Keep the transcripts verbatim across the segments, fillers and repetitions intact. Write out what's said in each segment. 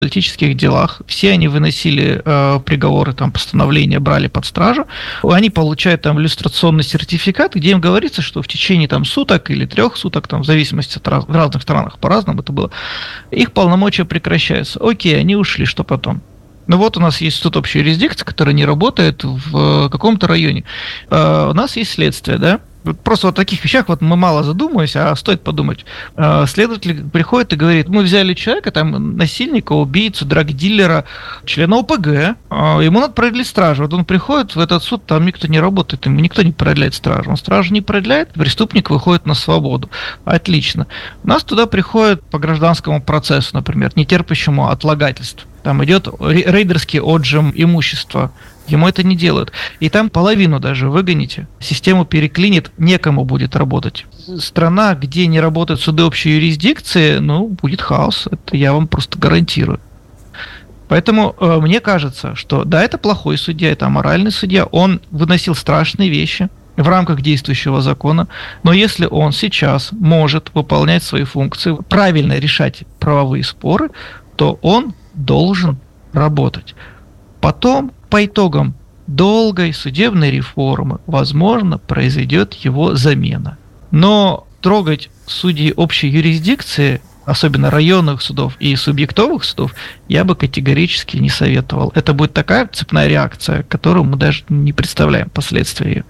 политических делах. Все они выносили э, приговоры, там, постановления, брали под стражу. Они получают там иллюстрационный сертификат, где им говорится, что в течение там суток или трех суток, там, в зависимости от раз, в разных странах по-разному это было, их полномочия прекращаются. Окей, они ушли, что потом? Ну вот у нас есть суд общей юрисдикции, который не работает в каком-то районе. Э, у нас есть следствие, да? Просто вот о таких вещах вот мы мало задумываемся, а стоит подумать. Следователь приходит и говорит: мы взяли человека, там, насильника, убийцу, драгдилера, члена ОПГ, ему надо продлить стражу. Вот он приходит в этот суд, там никто не работает, ему никто не продляет стражу. Он стражу не продляет, преступник выходит на свободу. Отлично. У нас туда приходят по гражданскому процессу, например, не терпящему отлагательств. Там идет рейдерский отжим имущества. Ему это не делают. И там половину даже выгоните. Систему переклинит, некому будет работать. Страна, где не работают суды общей юрисдикции, ну, будет хаос. Это я вам просто гарантирую. Поэтому э, мне кажется, что да, это плохой судья, это аморальный судья. Он выносил страшные вещи в рамках действующего закона. Но если он сейчас может выполнять свои функции, правильно решать правовые споры, то он должен работать. Потом, по итогам долгой судебной реформы, возможно, произойдет его замена. Но трогать судей общей юрисдикции, особенно районных судов и субъектовых судов, я бы категорически не советовал. Это будет такая цепная реакция, которую мы даже не представляем последствия.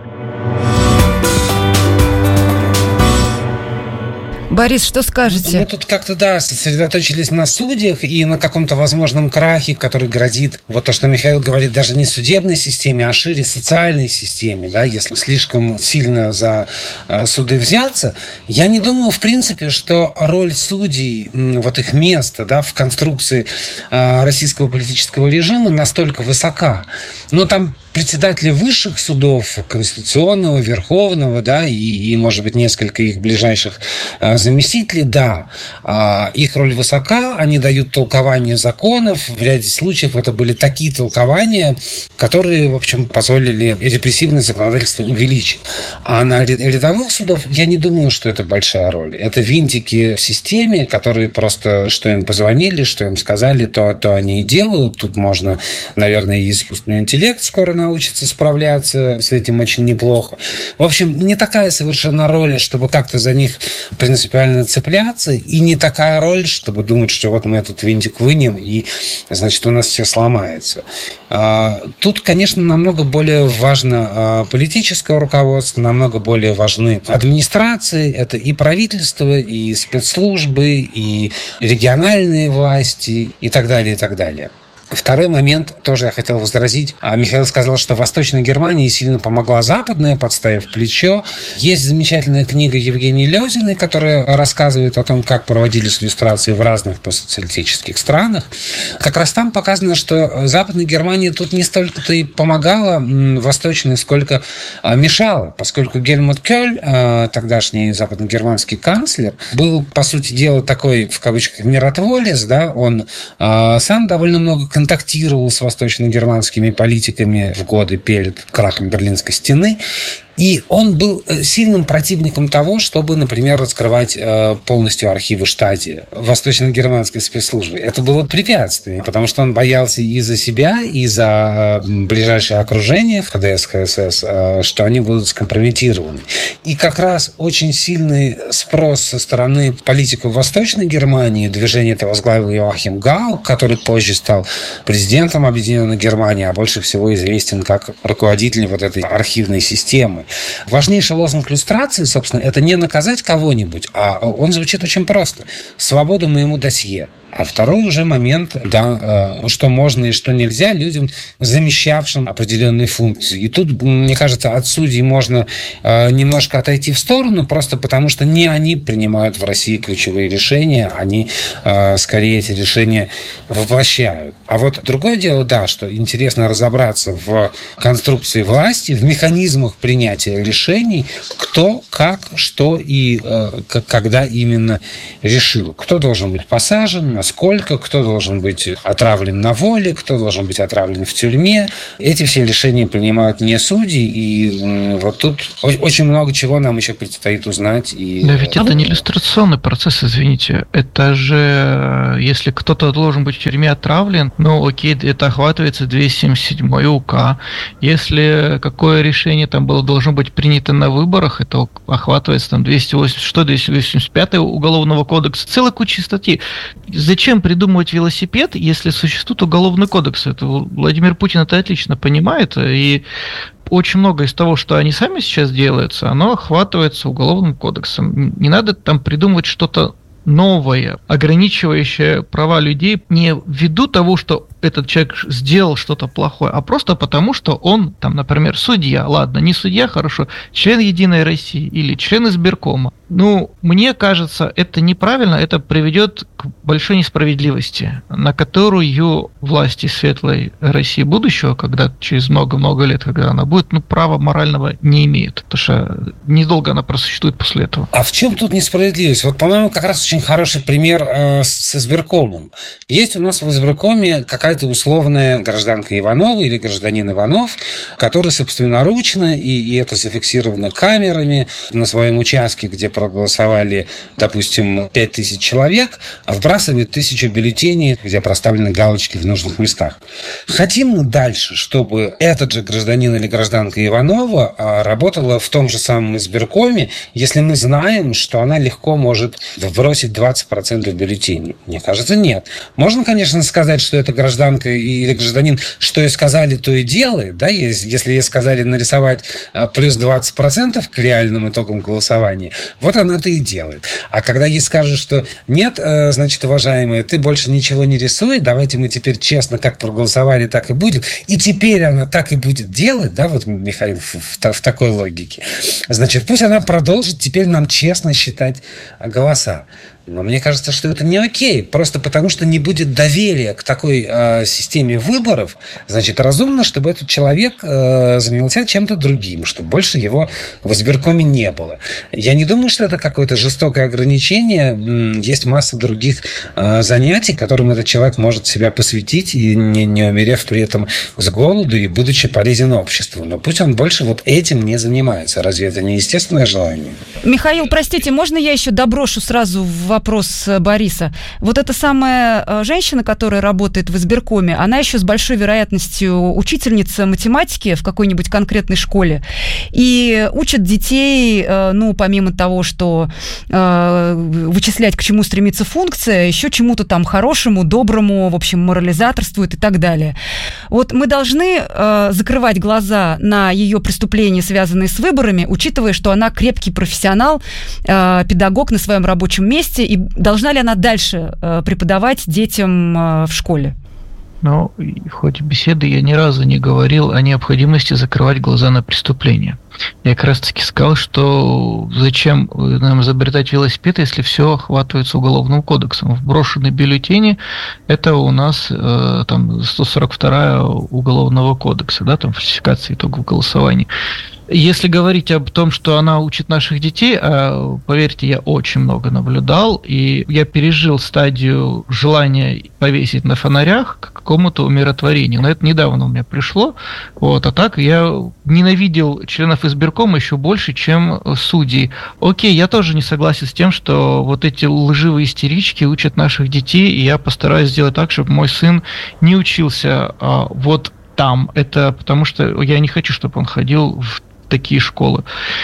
Борис, что скажете? Мы тут как-то, да, сосредоточились на судьях и на каком-то возможном крахе, который грозит, вот то, что Михаил говорит, даже не судебной системе, а шире социальной системе, да, если слишком сильно за суды взяться. Я не думаю, в принципе, что роль судей, вот их место, да, в конструкции российского политического режима настолько высока. Но там председатели высших судов, Конституционного, Верховного, да, и, и, может быть, несколько их ближайших а, заместителей, да, а, их роль высока, они дают толкование законов, в ряде случаев это были такие толкования, которые, в общем, позволили репрессивное законодательство увеличить. А на рядовых судов я не думаю, что это большая роль. Это винтики в системе, которые просто, что им позвонили, что им сказали, то, то они и делают. Тут можно, наверное, и искусственный интеллект скоро научится справляться с этим очень неплохо. В общем, не такая совершенно роль, чтобы как-то за них принципиально цепляться, и не такая роль, чтобы думать, что вот мы этот винтик вынем, и, значит, у нас все сломается. Тут, конечно, намного более важно политическое руководство, намного более важны администрации, это и правительство, и спецслужбы, и региональные власти, и так далее, и так далее. Второй момент, тоже я хотел возразить. Михаил сказал, что Восточной Германии сильно помогла Западная, подставив плечо. Есть замечательная книга Евгении Лёзиной, которая рассказывает о том, как проводились иллюстрации в разных постсоциалистических странах. Как раз там показано, что Западная Германия тут не столько-то и помогала Восточной, сколько мешала, поскольку Гельмут Кёль, тогдашний западногерманский канцлер, был, по сути дела, такой, в кавычках, миротворец, да, он сам довольно много контактировал с восточно-германскими политиками в годы перед крахом Берлинской стены. И он был сильным противником того, чтобы, например, раскрывать полностью архивы Штази восточно-германской спецслужбы. Это было препятствие, потому что он боялся и за себя, и за ближайшее окружение в ха дэ эс ха эс эс, что они будут скомпрометированы. И как раз очень сильный спрос со стороны политиков Восточной Германии, движение это возглавил Йоахим Гаук, который позже стал президентом Объединенной Германии, а больше всего известен как руководитель вот этой архивной системы. Важнейший лозунг иллюстрации, собственно, это не наказать кого-нибудь, а он звучит очень просто. Свобода моему досье. А второй уже момент, да, что можно и что нельзя людям, замещавшим определенные функции. И тут, мне кажется, от судей можно немножко отойти в сторону, просто потому что не они принимают в России ключевые решения, они скорее эти решения воплощают. А вот другое дело, да, что интересно разобраться в конструкции власти, в механизмах принятия решений, кто, как, что и когда именно решил. Кто должен быть посажен, насколько, кто должен быть отравлен на воле, кто должен быть отравлен в тюрьме. Эти все решения принимают не судьи, и вот тут очень много чего нам еще предстоит узнать. И... Да ведь это не иллюстрационный процесс, извините. Это же, если кто-то должен быть в тюрьме отравлен, ну окей, это охватывается двести семьдесят седьмой УК. Если какое решение там было должно быть принято на выборах, это охватывается там двести восемьдесят, что двести восемьдесят пятый Уголовного кодекса. Целая куча статей. Зачем придумывать велосипед, если существует Уголовный кодекс? Это Владимир Путин это отлично понимает, и очень много из того, что они сами сейчас делаются, оно охватывается Уголовным кодексом. Не надо там придумывать что-то новое, ограничивающее права людей не ввиду того, что этот человек сделал что-то плохое, а просто потому, что он, там, например, судья, ладно, не судья, хорошо, член Единой России или член избиркома. Ну, мне кажется, это неправильно, это приведет к большой несправедливости, на которую власти светлой России будущего, когда через много-много лет, когда она будет, ну, права морального не имеют, потому что недолго она просуществует после этого. А в чем тут несправедливость? Вот, по-моему, как раз очень хороший пример э, с избиркомом. Есть у нас в избиркоме какая-то условная гражданка Иванова или гражданин Иванов, который собственноручно, и, и это зафиксировано камерами на своем участке, где проголосовали, допустим, пять тысяч человек, вбрасывает тысячу бюллетеней, где проставлены галочки в нужных местах. Хотим мы дальше, чтобы этот же гражданин или гражданка Иванова работала в том же самом избиркоме, если мы знаем, что она легко может вбросить двадцать процентов бюллетеней? Мне кажется, нет. Можно, конечно, сказать, что это гражданка или гражданин, что ей сказали, то и делает, да, если ей сказали нарисовать плюс двадцать процентов к реальным итогам голосования, вот она это и делает. А когда ей скажут, что нет, значит, уважаемые, ты больше ничего не рисуй, давайте мы теперь честно, как проголосовали, так и будет, и теперь она так и будет делать, да, вот, Михаил, в, в, в такой логике, значит, пусть она продолжит теперь нам честно считать голоса. Но мне кажется, что это не окей, просто потому что не будет доверия к такой э, системе выборов. Значит, разумно, чтобы этот человек э, занялся чем-то другим, чтобы больше его в избиркоме не было. Я не думаю, что это какое-то жестокое ограничение. Есть масса других э, занятий, которым этот человек может себя посвятить, и не, не умерев при этом с голоду, и будучи полезен обществу. Но пусть он больше вот этим не занимается. Разве это не естественное желание? Михаил, простите, можно я еще доброшу сразу в вопрос Бориса? Вот эта самая женщина, которая работает в избиркоме, она еще с большой вероятностью учительница математики в какой-нибудь конкретной школе и учит детей, ну, помимо того, что э, вычислять, к чему стремится функция, еще чему-то там хорошему, доброму, в общем, морализаторствует и так далее. Вот мы должны э, закрывать глаза на ее преступления, связанные с выборами, учитывая, что она крепкий профессионал, э, педагог на своем рабочем месте, и должна ли она дальше э, преподавать детям э, в школе? Ну, в ходе беседы я ни разу не говорил о необходимости закрывать глаза на преступления. Я как раз таки сказал, что зачем нам изобретать велосипед, если все охватывается Уголовным кодексом. Вброшенные бюллетени – это у нас э, там сто сорок вторая Уголовного кодекса, да, там фальсификация итогов голосования. Если говорить об том, что она учит наших детей, поверьте, я очень много наблюдал, и я пережил стадию желания повесить на фонарях к какому-то умиротворению. Но это недавно у меня пришло. Вот, а так я ненавидел членов избиркома еще больше, чем судей. Окей, я тоже не согласен с тем, что вот эти лживые истерички учат наших детей, и я постараюсь сделать так, чтобы мой сын не учился а, вот там. Это потому что я не хочу, чтобы он ходил в такие школы.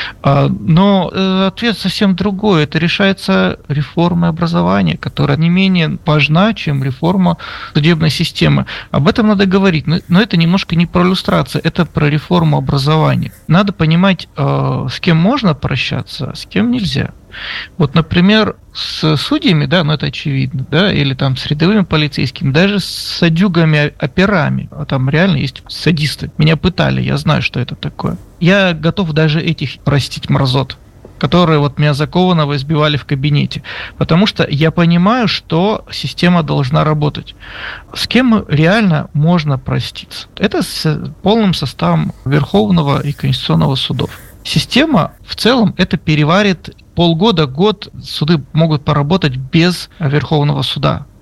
Но ответ совсем другой. Это решается реформой образования, которая не менее важна, чем реформа судебной системы. Об этом надо говорить. Но это немножко не про иллюстрацию, это про реформу образования. Надо понимать, с кем можно прощаться, а с кем нельзя. Вот, например, с судьями, да, ну это очевидно, да, или там с рядовыми полицейскими, даже с садюгами, операми, а там реально есть садисты. Меня пытали, я знаю, что это такое. Я готов даже этих простить мразот, которые вот меня закованного избивали в кабинете, потому что я понимаю, что система должна работать. С кем реально можно проститься? Это с полным составом Верховного и Конституционного судов. Система в целом это переварит полгода, год, суды могут поработать без Верховного суда.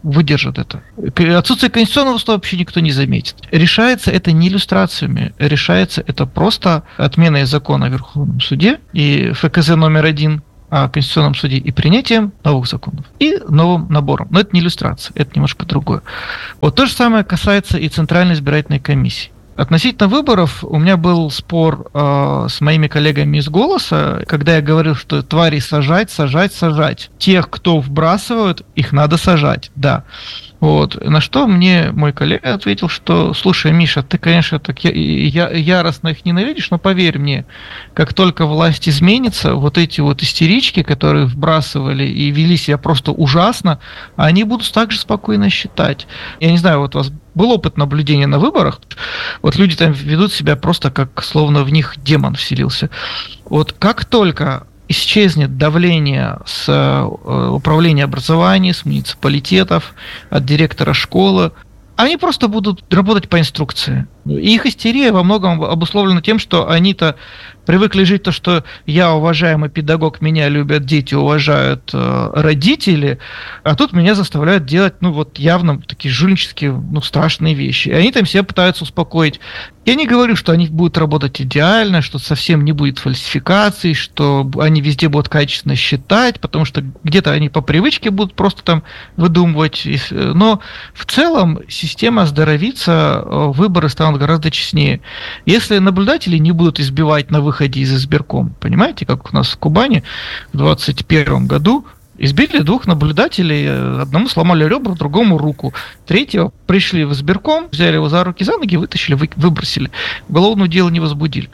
выдержит это. Отсутствие конституционного суда вообще никто не заметит. Решается это не иллюстрациями, решается это просто отменой закона о Верховном суде и эф ка зэ номер один о Конституционном суде и принятием новых законов и новым набором. Но это не иллюстрация, это немножко другое. Вот то же самое касается и Центральной избирательной комиссии. Относительно выборов у меня был спор э, с моими коллегами из «Голоса», когда я говорил, что твари сажать, сажать, сажать. Тех, кто вбрасывают, их надо сажать, да. Вот. На что мне мой коллега ответил, что, слушай, Миша, ты, конечно, так я, я, яростно их ненавидишь, но поверь мне, как только власть изменится, вот эти вот истерички, которые вбрасывали и вели себя просто ужасно, они будут так же спокойно считать. Я не знаю, вот у вас был опыт наблюдения на выборах, вот люди там ведут себя просто как, словно в них демон вселился. Вот как только исчезнет давление с управления образования, с муниципалитетов, от директора школы, они просто будут работать по инструкции. И их истерия во многом обусловлена тем, что они-то привыкли жить то, что я уважаемый педагог, меня любят дети, уважают э, родители, а тут меня заставляют делать, ну вот явно такие жульнические, ну страшные вещи. И они там себя пытаются успокоить. Я не говорю, что они будут работать идеально, что совсем не будет фальсификаций, что они везде будут качественно считать, потому что где-то они по привычке будут просто там выдумывать. Но в целом система оздоровится, выборы станут гораздо честнее. Если наблюдатели не будут избивать на выходе из избирком, понимаете, как у нас в Кубани в двадцать первом году избили двух наблюдателей, одному сломали ребра, другому руку. Третьего пришли в избирком, взяли его за руки, за ноги, вытащили, выбросили. Уголовное дело не возбудили.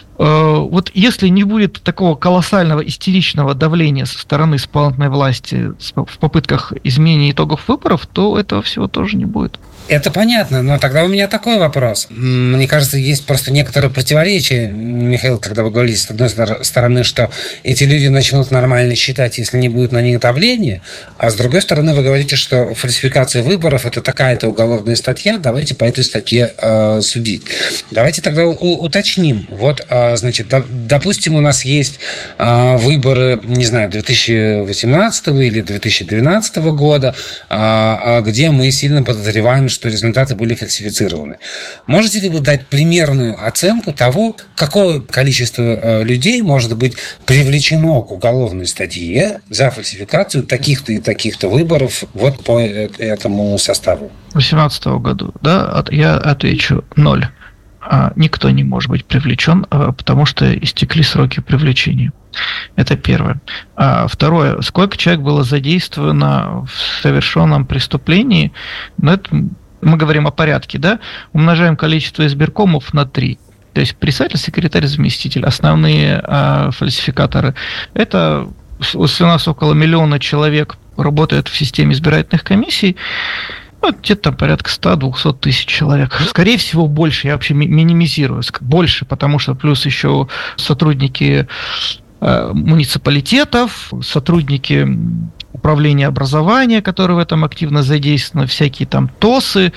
Вот если не будет такого колоссального истеричного давления со стороны исполнительной власти в попытках изменения итогов выборов, то этого всего тоже не будет. Это понятно, но тогда у меня такой вопрос. Мне кажется, есть просто некоторые противоречия, Михаил, когда вы говорите, с одной стороны, что эти люди начнут нормально считать, если не будет на них давления, а с другой стороны, вы говорите, что фальсификация выборов – это такая-то уголовная статья, давайте по этой статье э, судить. Давайте тогда у- уточним. Вот, э, значит, до- допустим, у нас есть э, выборы, не знаю, две тысячи восемнадцатого или две тысячи двенадцатого года, э, где мы сильно подозреваем, что результаты были фальсифицированы. Можете ли вы дать примерную оценку того, какое количество э, людей может быть привлечено к уголовной статье за фальсификацию таких-то и таких-то выборов вот по этому составу? В две тысячи восемнадцатом году, да, я отвечу ноль. Никто не может быть привлечен, потому что истекли сроки привлечения. Это первое. Второе. Сколько человек было задействовано в совершенном преступлении? Ну, это мы говорим о порядке, да? Умножаем количество избиркомов на три. То есть председатель, секретарь, заместитель. Основные а, фальсификаторы. Это если у нас около миллиона человек работает в системе избирательных комиссий, ну, где-то там порядка сто-двести тысяч человек. Скорее всего, больше. Я вообще минимизирую. Больше, потому что плюс еще сотрудники э, муниципалитетов, сотрудники управления образования, которые в этом активно задействованы, всякие там ТОСы,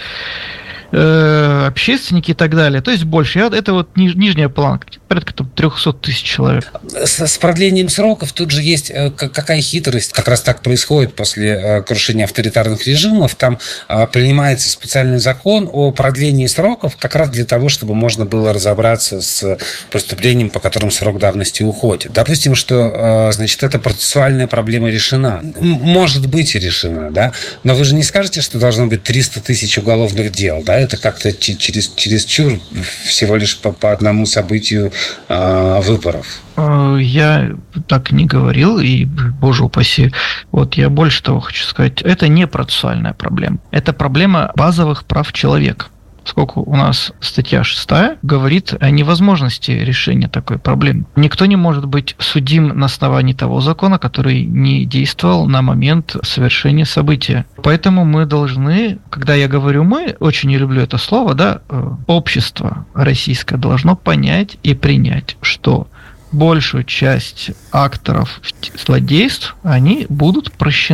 э, общественники и так далее. То есть больше. Это вот ниж, нижняя планка. Порядка там триста тысяч человек. С, с продлением сроков тут же есть э, какая хитрость. Как раз так происходит после э, крушения авторитарных режимов. Там э, принимается специальный закон о продлении сроков как раз для того, чтобы можно было разобраться с преступлением, по которым срок давности уходит. Допустим, что э, значит, эта процессуальная проблема решена. Может быть решена, да? Но вы же не скажете, что должно быть триста тысяч уголовных дел, да? Это как-то через, через чур всего лишь по, по одному событию выборов. Я так не говорил, и, боже упаси, вот я больше того хочу сказать, это не процессуальная проблема, это проблема базовых прав человека. Поскольку у нас статья шестая говорит о невозможности решения такой проблемы. Никто не может быть судим на основании того закона, который не действовал на момент совершения события. Поэтому мы должны, когда я говорю «мы», очень не люблю это слово, да, общество российское должно понять и принять, что большую часть акторов злодейств, они будут прощены.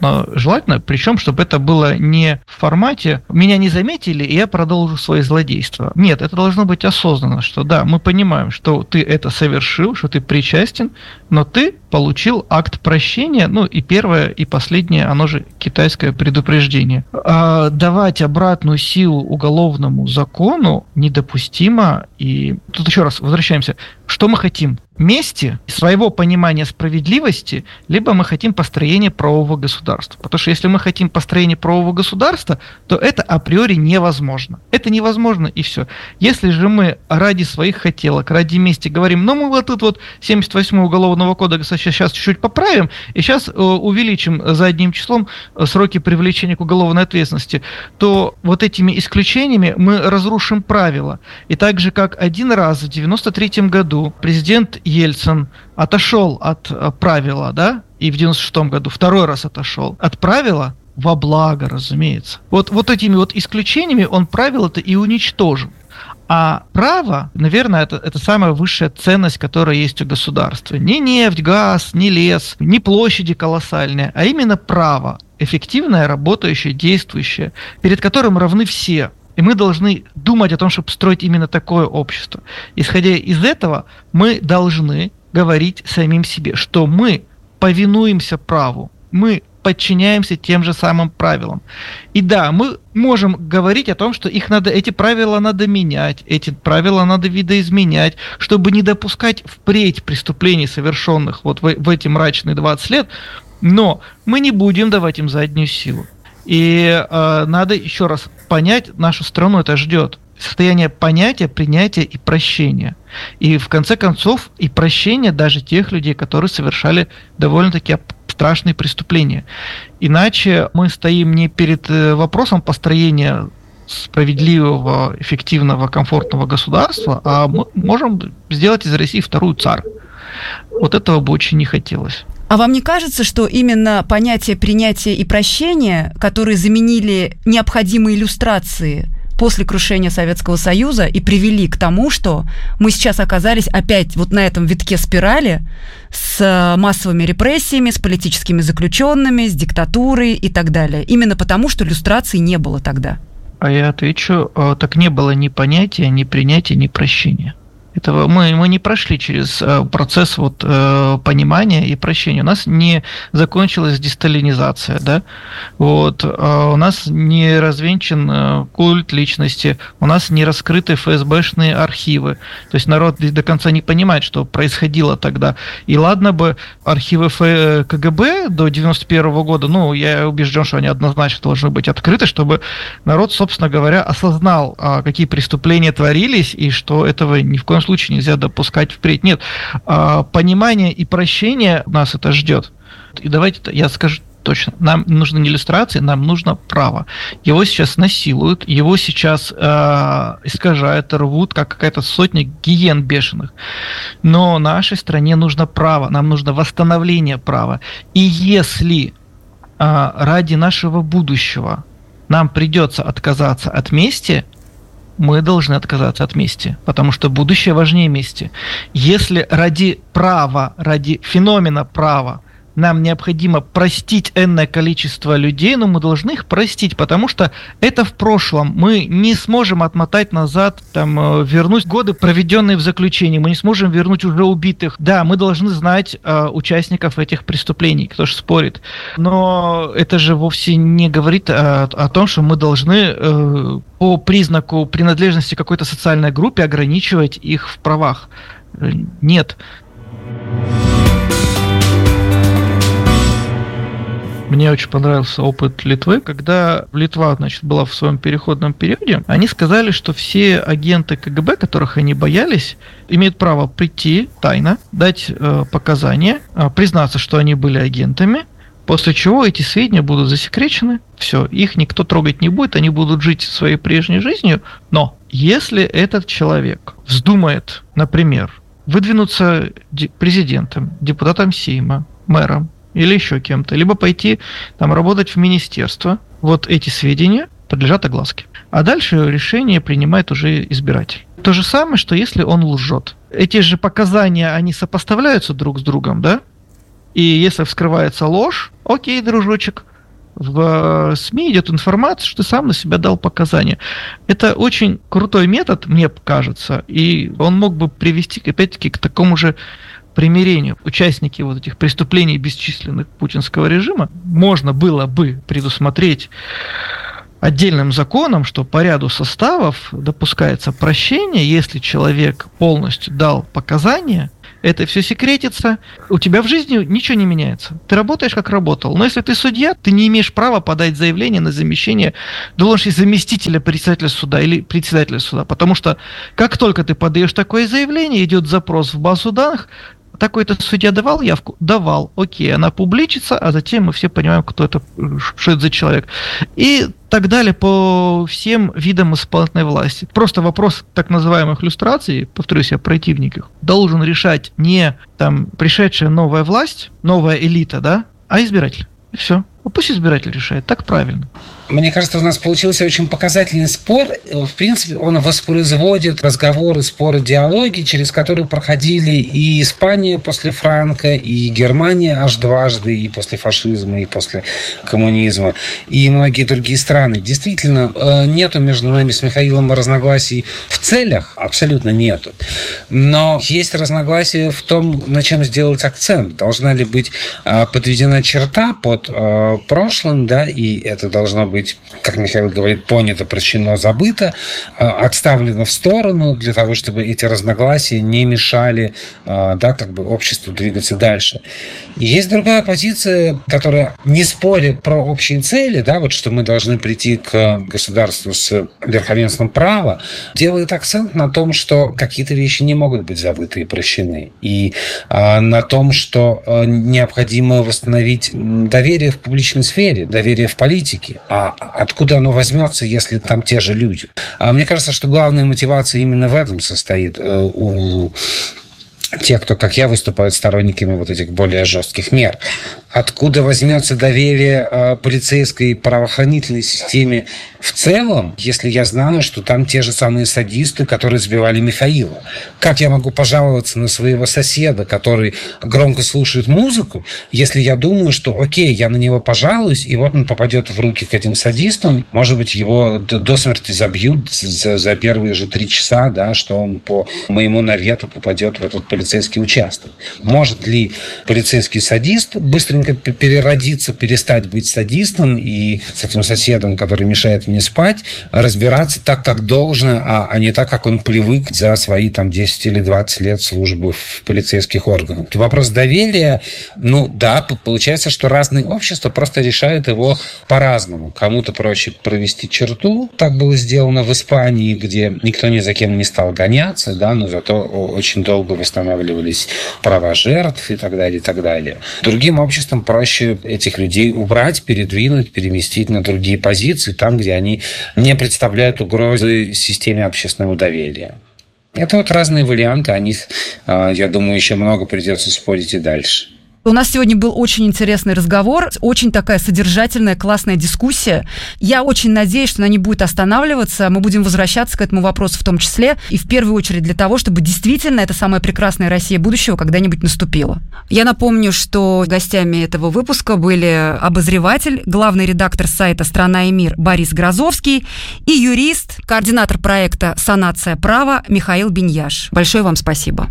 Но желательно, причем, чтобы это было не в формате «меня не заметили, и я продолжу свои злодейства». Нет, это должно быть осознанно, что да, мы понимаем, что ты это совершил, что ты причастен, но ты получил акт прощения, ну и первое, и последнее, оно же китайское предупреждение. А давать обратную силу уголовному закону недопустимо, и тут еще раз возвращаемся. Что мы хотим? Мести, своего понимания справедливости, либо мы хотим построения правового государства. Потому что если мы хотим построения правового государства, то это априори невозможно. Это невозможно, и все. Если же мы ради своих хотелок, ради мести говорим, ну мы вот тут вот семьдесят восьмой уголовного кодекса сейчас чуть-чуть поправим, и сейчас э, увеличим задним числом сроки привлечения к уголовной ответственности, то вот этими исключениями мы разрушим правила. И так же, как один раз в девяносто третьем году президент Ельцин отошел от правила, да, и в девяносто шестом году второй раз отошел от правила во благо, разумеется. Вот, вот этими вот исключениями он правила-то и уничтожил. А право, наверное, это, это самая высшая ценность, которая есть у государства. Не нефть, газ, не лес, не площади колоссальные, а именно право, эффективное, работающее, действующее, перед которым равны все. И мы должны думать о том, чтобы строить именно такое общество. Исходя из этого, мы должны говорить самим себе, что мы повинуемся праву, мы подчиняемся тем же самым правилам. И да, мы можем говорить о том, что их надо, эти правила надо менять, эти правила надо видоизменять, чтобы не допускать впредь преступлений, совершенных вот в, в эти мрачные двадцать лет, но мы не будем давать им заднюю силу. И э, надо еще раз понять, нашу страну это ждет. Состояние понятия, принятия и прощения. И в конце концов и прощения даже тех людей, которые совершали довольно-таки страшные преступления. Иначе мы стоим не перед вопросом построения справедливого, эффективного, комфортного государства, а мы можем сделать из России вторую ЦАР. Вот этого бы очень не хотелось. А вам не кажется, что именно понятие принятия и прощения, которые заменили необходимые иллюстрации после крушения Советского Союза и привели к тому, что мы сейчас оказались опять вот на этом витке спирали с массовыми репрессиями, с политическими заключенными, с диктатурой и так далее. Именно потому, что иллюстраций не было тогда. А я отвечу, так не было ни понятия, ни принятия, ни прощения. Этого мы, мы не прошли через э, процесс вот, э, понимания и прощения. У нас не закончилась десталинизация, да? Вот, э, у нас не развенчан э, культ личности, у нас не раскрыты эф эс бэшные архивы. То есть народ до конца не понимает, что происходило тогда. И ладно бы архивы ка гэ бэ до девяносто первого года, ну, я убежден, что они однозначно должны быть открыты, чтобы народ, собственно говоря, осознал, э, какие преступления творились, и что этого ни в коем случае нельзя допускать впредь. Нет, понимание и прощение нас это ждет. И давайте я скажу точно, нам нужны не иллюстрации, нам нужно право. Его сейчас насилуют, его сейчас э, искажают, рвут, как какая-то сотня гиен бешеных. Но нашей стране нужно право, нам нужно восстановление права. И если э, ради нашего будущего нам придется отказаться от мести, мы должны отказаться от мести, потому что будущее важнее мести. Если ради права, ради феномена права нам необходимо простить энное количество людей, но мы должны их простить, потому что это в прошлом. Мы не сможем отмотать назад, там, вернуть годы, проведенные в заключении. Мы не сможем вернуть уже убитых. Да, мы должны знать э, участников этих преступлений, кто же спорит. Но это же вовсе не говорит о, о том, что мы должны э, по признаку принадлежности к какой-то социальной группе ограничивать их в правах. Нет. Мне очень понравился опыт Литвы, когда Литва, значит, была в своем переходном периоде, они сказали, что все агенты ка гэ бэ, которых они боялись, имеют право прийти тайно, дать э, показания, э, признаться, что они были агентами, после чего эти сведения будут засекречены, все, их никто трогать не будет, они будут жить своей прежней жизнью, но если этот человек вздумает, например, выдвинуться президентом, депутатом Сейма, мэром, или еще кем-то, либо пойти там работать в министерство, вот эти сведения подлежат огласке. А дальше решение принимает уже избиратель. То же самое, что если он лжет. Эти же показания, они сопоставляются друг с другом, да? И если вскрывается ложь, окей, дружочек, в СМИ идет информация, что ты сам на себя дал показания. Это очень крутой метод, мне кажется, и он мог бы привести, опять-таки, к такому же примирению. Участники вот этих преступлений бесчисленных путинского режима можно было бы предусмотреть отдельным законом, что по ряду составов допускается прощение, если человек полностью дал показания, это все секретится, у тебя в жизни ничего не меняется. Ты работаешь, как работал. Но если ты судья, ты не имеешь права подать заявление на замещение должности заместителя председателя суда или председателя суда. Потому что как только ты подаешь такое заявление, идет запрос в базу данных, такой-то судья давал явку? Давал. Окей, она публичится, а затем мы все понимаем, кто это, что это за человек. И так далее по всем видам исполнительной власти. Просто вопрос так называемых люстраций, повторюсь, я противник их, должен решать не там пришедшая новая власть, новая элита, да, а избиратель. И все. Ну, пусть избиратель решает, так правильно. Мне кажется, у нас получился очень показательный спор. В принципе, он воспроизводит разговоры, споры, диалоги, через которые проходили и Испания после Франко, и Германия аж дважды, и после фашизма, и после коммунизма, и многие другие страны. Действительно, нету между нами с Михаилом разногласий в целях, абсолютно нету. Но есть разногласия в том, на чем сделать акцент. Должна ли быть подведена черта под прошлым, да, и это должно быть, как Михаил говорит, понято, прощено, забыто, отставлено в сторону для того, чтобы эти разногласия не мешали, да, как бы обществу двигаться дальше. И есть другая позиция, которая, не спорит про общие цели, да, вот что мы должны прийти к государству с верховенством права, делает акцент на том, что какие-то вещи не могут быть забыты и прощены. И а, на том, что а, необходимо восстановить доверие в публичной сфере, доверие в политике. А откуда оно возьмется, если там те же люди? А мне кажется, что главная мотивация именно в этом состоит у тех, кто, как я, выступают сторонниками вот этих более жестких мер. Откуда возьмется доверие э, полицейской правоохранительной системе в целом, если я знаю, что там те же самые садисты, которые сбивали Михаила? Как я могу пожаловаться на своего соседа, который громко слушает музыку, если я думаю, что окей, я на него пожалуюсь, и вот он попадет в руки к этим садистам, может быть, его до, до смерти забьют за, за первые же три часа, да, что он по моему навету попадет в этот полицейский участок. Может ли полицейский садист быстренько переродиться, перестать быть садистом и с этим соседом, который мешает мне спать, разбираться так, как должно, а, а не так, как он привык за свои там десять или двадцать лет службы в полицейских органах. Вопрос доверия, ну да, получается, что разные общества просто решают его по-разному. Кому-то проще провести черту, так было сделано в Испании, где никто ни за кем не стал гоняться, да, но зато очень долго восстанавливались права жертв и так далее, и так далее. Другим обществам проще этих людей убрать, передвинуть, переместить на другие позиции, там, где они не представляют угрозы системе общественного доверия. Это вот разные варианты, о них, я думаю, еще много придется спорить и дальше. У нас сегодня был очень интересный разговор, очень такая содержательная, классная дискуссия. Я очень надеюсь, что она не будет останавливаться. Мы будем возвращаться к этому вопросу в том числе. И в первую очередь для того, чтобы действительно эта самая прекрасная Россия будущего когда-нибудь наступила. Я напомню, что гостями этого выпуска были обозреватель, главный редактор сайта «Страна и мир» Борис Грозовский и юрист, координатор проекта «Санация права» Михаил Биньяш. Большое вам спасибо.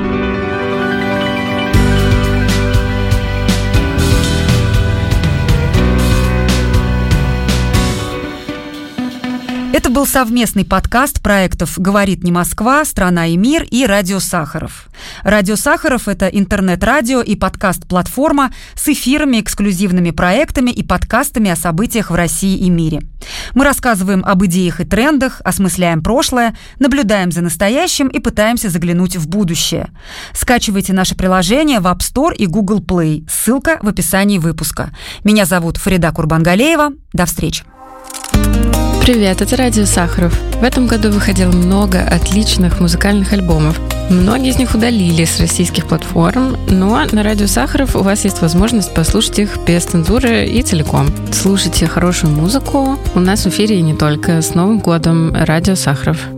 Это был совместный подкаст проектов «Говорит не Москва», «Страна и мир» и «Радио Сахаров». «Радио Сахаров» — это интернет-радио и подкаст-платформа с эфирами, эксклюзивными проектами и подкастами о событиях в России и мире. Мы рассказываем об идеях и трендах, осмысляем прошлое, наблюдаем за настоящим и пытаемся заглянуть в будущее. Скачивайте наше приложение в App Store и Google Play. Ссылка в описании выпуска. Меня зовут Фарида Курбангалеева. До встречи. Привет, это Радио Сахаров. В этом году выходило много отличных музыкальных альбомов. Многие из них удалили с российских платформ, но на Радио Сахаров у вас есть возможность послушать их без цензуры и целиком. Слушайте хорошую музыку. У нас в эфире и не только. С Новым годом, Радио Сахаров.